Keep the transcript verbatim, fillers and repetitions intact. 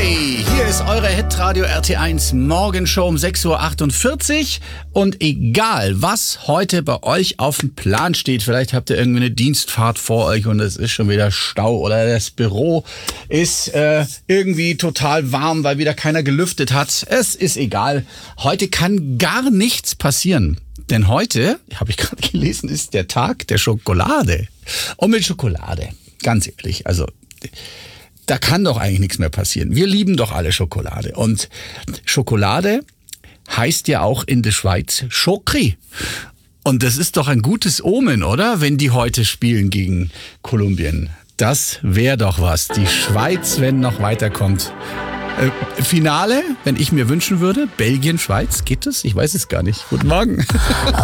Hey, hier ist eure Hitradio R T eins Morgenshow um sechs Uhr achtundvierzig. Und egal, was heute bei euch auf dem Plan steht, vielleicht habt ihr irgendwie eine Dienstfahrt vor euch und es ist schon wieder Stau oder das Büro ist äh, irgendwie total warm, weil wieder keiner gelüftet hat. Es ist egal. Heute kann gar nichts passieren. Denn heute, habe ich gerade gelesen, ist der Tag der Schokolade. Und mit Schokolade, ganz ehrlich, also da kann doch eigentlich nichts mehr passieren. Wir lieben doch alle Schokolade. Und Schokolade heißt ja auch in der Schweiz Chokri. Und das ist doch ein gutes Omen, oder? Wenn die heute spielen gegen Kolumbien. Das wäre doch was. Die Schweiz, wenn noch weiterkommt. Äh, Finale, wenn ich mir wünschen würde, Belgien, Schweiz, geht das? Ich weiß es gar nicht. Guten Morgen.